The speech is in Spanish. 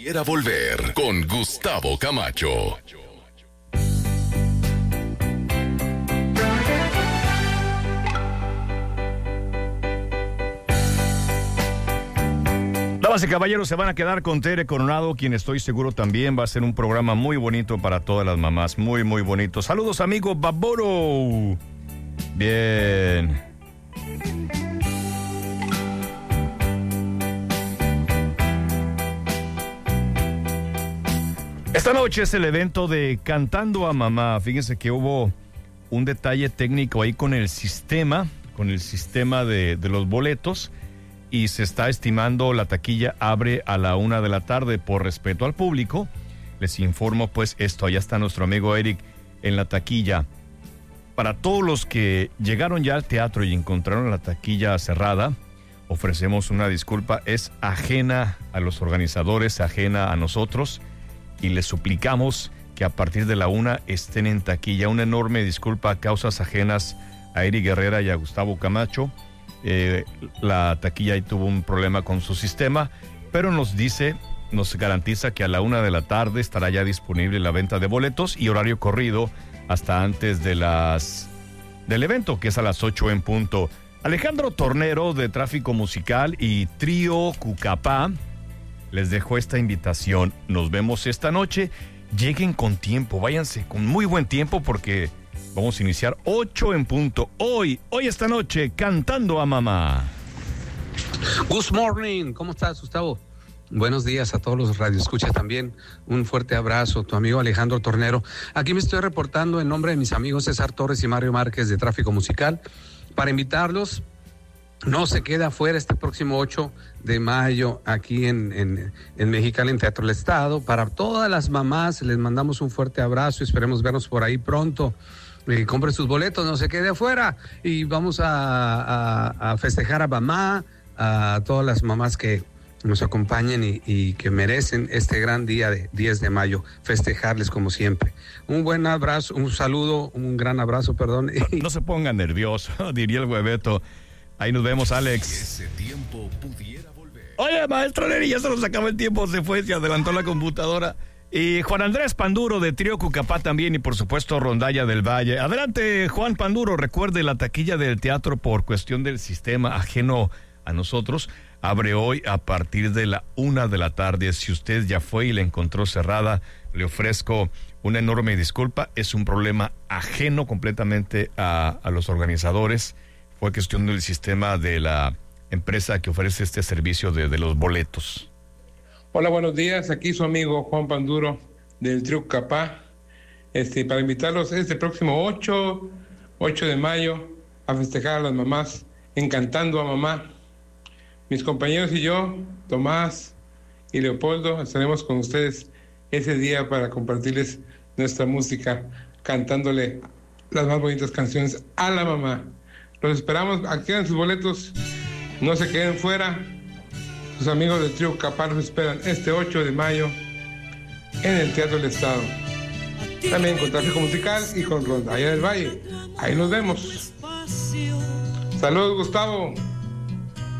Quiera volver con Gustavo Camacho. Damas y caballeros, se van a quedar con Tere Coronado, quien estoy seguro también va a ser un programa muy bonito para todas las mamás. Muy, muy bonito. Saludos, amigo Baboro. Bien. Esta noche es el evento de Cantando a Mamá. Fíjense que hubo un detalle técnico ahí con el sistema de los boletos. Y se está estimando la taquilla abre a la 1 de la tarde por respeto al público. Les informo pues esto, allá está nuestro amigo Eric en la taquilla. Para todos los que llegaron ya al teatro y encontraron la taquilla cerrada, ofrecemos una disculpa, es ajena a los organizadores, ajena a nosotros y les suplicamos que a partir de la 1 estén en taquilla. Una enorme disculpa a causas ajenas a Eric Guerrera y a Gustavo Camacho. La taquilla ahí tuvo un problema con su sistema, pero nos garantiza que a la 1 de la tarde estará ya disponible la venta de boletos y horario corrido hasta antes del evento, que es a las 8 en punto. Alejandro Tornero de Tráfico Musical y Trío Cucapá les dejó esta invitación. Nos vemos esta noche. Lleguen con tiempo, váyanse con muy buen tiempo porque vamos a iniciar 8 en punto. Hoy esta noche, Cantando a Mamá. Good morning, ¿cómo estás, Gustavo? Buenos días a todos los radioescuchas también. Un fuerte abrazo, tu amigo Alejandro Tornero. Aquí me estoy reportando en nombre de mis amigos César Torres y Mario Márquez de Tráfico Musical para invitarlos. No se queda afuera este próximo 8 de mayo aquí en Mexicali, en Teatro del Estado. Para todas las mamás les mandamos un fuerte abrazo y esperemos vernos por ahí pronto. Compre sus boletos, no se quede afuera y vamos a festejar a mamá, a todas las mamás que nos acompañen y que merecen este gran día de 10 de mayo, festejarles como siempre. Un buen abrazo, un saludo, un gran abrazo, perdón. No se ponga nervioso, diría el hueveto. Ahí nos vemos, Alex. Ese tiempo pudiera volver. Oye, maestro Neri, ya se nos acabó el tiempo, se fue, se adelantó la computadora. Y Juan Andrés Panduro de Trío Cucapá también y por supuesto Rondalla del Valle. Adelante, Juan Panduro, recuerde la taquilla del teatro por cuestión del sistema ajeno a nosotros. Abre hoy a partir de la 1 de la tarde. Si usted ya fue y la encontró cerrada, le ofrezco una enorme disculpa. Es un problema ajeno completamente a los organizadores. Fue cuestión del sistema de la empresa que ofrece este servicio de los boletos. Hola, buenos días. Aquí su amigo Juan Panduro del Trío Cucapá. Para invitarlos este próximo 8 de mayo a festejar a las mamás en Cantando a Mamá. Mis compañeros y yo, Tomás y Leopoldo, estaremos con ustedes ese día para compartirles nuestra música, cantándole las más bonitas canciones a la mamá. Los esperamos, adquieran sus boletos, no se queden fuera. Sus amigos del Trío Cucapá nos esperan este 8 de mayo en el Teatro del Estado. También con Tráfico Musical y con Rondalla del Valle. Ahí nos vemos. Saludos, Gustavo.